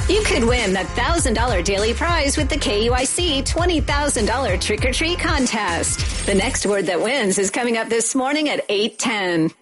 You could win the $1,000 daily prize with the KUIC $20,000 trick-or-treat contest. The next word that wins is coming up this morning at 8:10.